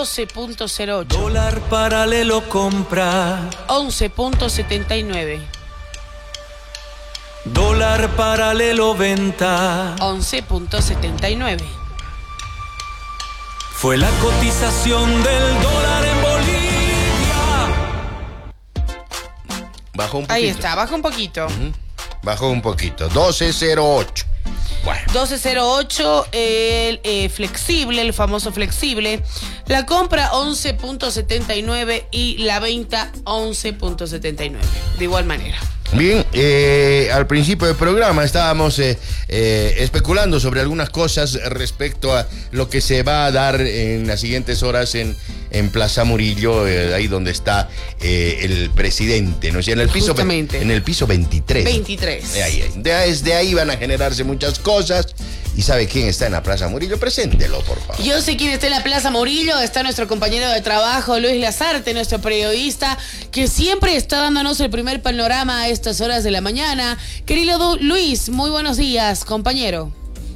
12.08. Dólar paralelo compra 11.79. Dólar paralelo venta 11.79. Fue la cotización del dólar en Bolivia. Bajó un poquito. Ahí está, baja un poquito. Bajó un poquito. 12.08. Bueno. 12.08, el flexible, el famoso flexible. La compra 11.79 y la venta 11.79. De igual manera. Bien, al principio del programa estábamos especulando sobre algunas cosas respecto a lo que se va a dar en las siguientes horas en Plaza Murillo, ahí donde está el presidente, ¿no? En el piso, justamente. En el piso 23. 23. Desde ahí van a generarse muchas cosas. ¿Y sabe quién está en la Plaza Murillo? Preséntelo, por favor. Yo sé quién está en la Plaza Murillo. Está nuestro compañero de trabajo, Luis Lazarte, nuestro periodista, que siempre está dándonos el primer panorama a estas horas de la mañana. Querido Luis, muy buenos días, compañero.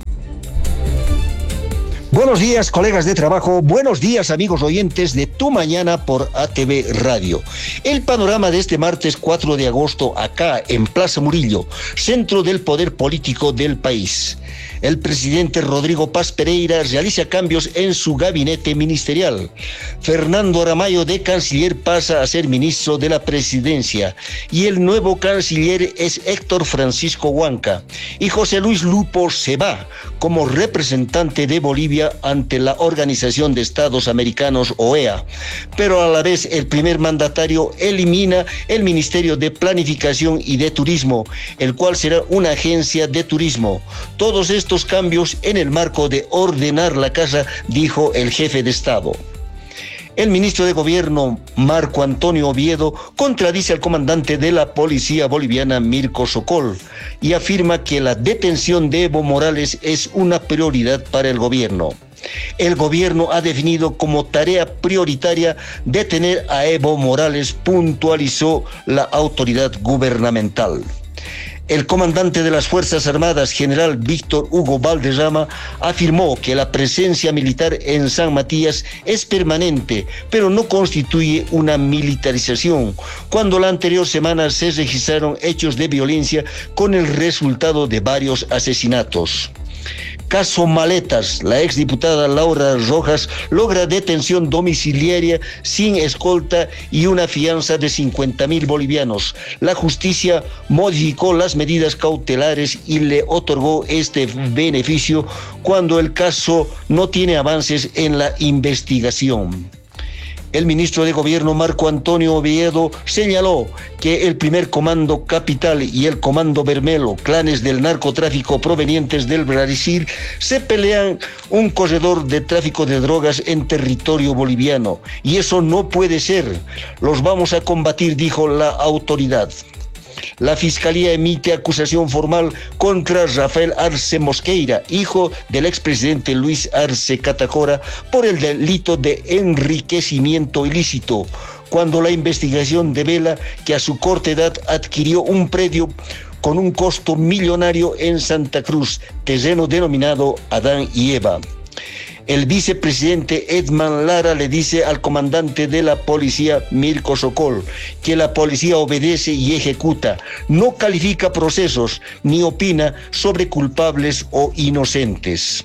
Buenos días, colegas de trabajo. Buenos días, amigos oyentes de Tu Mañana por ATV Radio. El panorama de este martes 4 de agosto acá en Plaza Murillo, centro del poder político del país. El presidente Rodrigo Paz Pereira realiza cambios en su gabinete ministerial. Fernando Aramayo, de canciller, pasa a ser ministro de la presidencia. Y el nuevo canciller es Héctor Francisco Huanca. Y José Luis Lupo se va como representante de Bolivia ante la Organización de Estados Americanos, OEA. Pero a la vez el primer mandatario elimina el Ministerio de Planificación y de Turismo, el cual será una agencia de turismo. Todos estos cambios en el marco de ordenar la casa, dijo el jefe de Estado. El ministro de Gobierno, Marco Antonio Oviedo, contradice al comandante de la policía boliviana, Mirko Sokol, y afirma que la detención de Evo Morales es una prioridad para el gobierno. El gobierno ha definido como tarea prioritaria detener a Evo Morales, puntualizó la autoridad gubernamental. El comandante de las Fuerzas Armadas, general Víctor Hugo Valderrama, afirmó que la presencia militar en San Matías es permanente, pero no constituye una militarización, cuando la anterior semana se registraron hechos de violencia con el resultado de varios asesinatos. Caso Maletas, la exdiputada Laura Rojas logra detención domiciliaria sin escolta y una fianza de 50.000 bolivianos. La justicia modificó las medidas cautelares y le otorgó este beneficio cuando el caso no tiene avances en la investigación. El ministro de Gobierno, Marco Antonio Oviedo, señaló que el primer Comando Capital y el Comando Bermelo, clanes del narcotráfico provenientes del Brasil, se pelean un corredor de tráfico de drogas en territorio boliviano. Y eso no puede ser. Los vamos a combatir, dijo la autoridad. La Fiscalía emite acusación formal contra Rafael Arce Mosqueira, hijo del expresidente Luis Arce Catacora, por el delito de enriquecimiento ilícito, cuando la investigación devela que a su corta edad adquirió un predio con un costo millonario en Santa Cruz, terreno denominado Adán y Eva. El vicepresidente Edman Lara le dice al comandante de la policía, Mirko Sokol, que la policía obedece y ejecuta, no califica procesos ni opina sobre culpables o inocentes.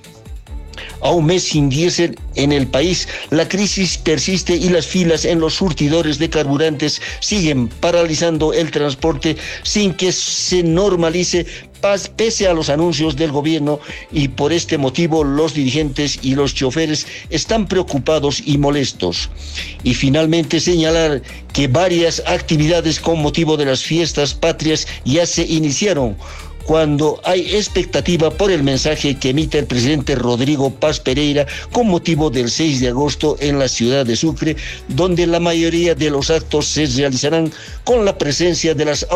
A un mes sin diésel en el país, la crisis persiste y las filas en los surtidores de carburantes siguen paralizando el transporte sin que se normalice pese a los anuncios del gobierno, y por este motivo los dirigentes y los choferes están preocupados y molestos. Y finalmente señalar que varias actividades con motivo de las fiestas patrias ya se iniciaron, cuando hay expectativa por el mensaje que emite el presidente Rodrigo Paz Pereira con motivo del 6 de agosto en la ciudad de Sucre, donde la mayoría de los actos se realizarán con la presencia de las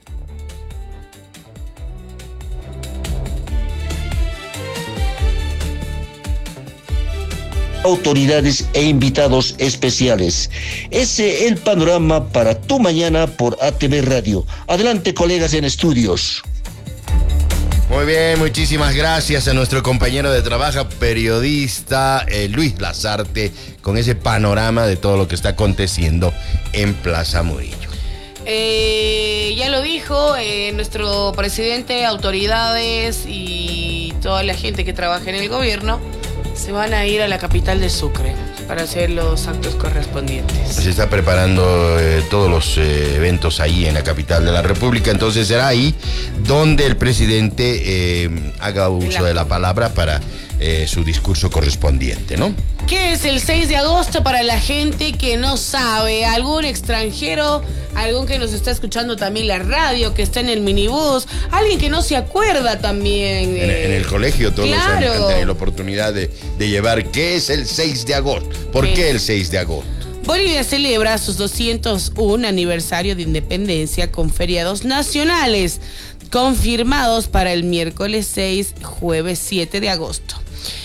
autoridades e invitados especiales. Ese es el panorama para Tu Mañana por ATV Radio. Adelante, colegas en estudios. Muy bien, muchísimas gracias a nuestro compañero de trabajo, periodista Luis Lazarte, con ese panorama de todo lo que está aconteciendo en Plaza Murillo. Ya lo dijo nuestro presidente, autoridades y toda la gente que trabaja en el gobierno se van a ir a la capital de Sucre para hacer los actos correspondientes. Se está preparando todos los eventos ahí en la capital de la República, entonces será ahí donde el presidente haga uso de la palabra para su discurso correspondiente, ¿no? ¿Qué es el 6 de agosto para la gente que no sabe? ¿Algún extranjero? ¿Algún que nos está escuchando también la radio, que está en el minibús? ¿Alguien que no se acuerda también? En el colegio todos claro. han tenido la oportunidad de llevar. ¿Qué es el 6 de agosto? ¿Por qué el 6 de agosto? Bolivia celebra sus 201 aniversario de independencia con feriados nacionales confirmados para el miércoles 6, jueves 7 de agosto.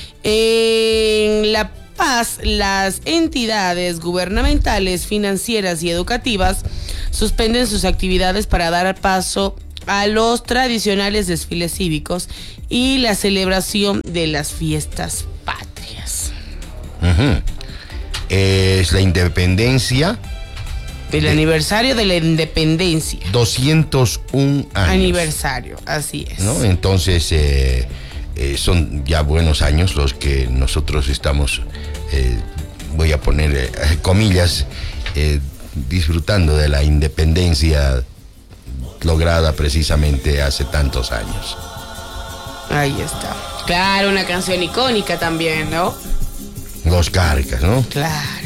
En La Paz, las entidades gubernamentales, financieras y educativas suspenden sus actividades para dar paso a los tradicionales desfiles cívicos y la celebración de las fiestas patrias. Uh-huh. Es la independencia. El aniversario de la independencia. 201 años. Aniversario, así es. ¿No? Entonces, son ya buenos años los que nosotros estamos, voy a poner comillas, disfrutando de la independencia lograda precisamente hace tantos años. Ahí está. Claro, una canción icónica también, ¿no? Los Carcas, ¿no? Claro.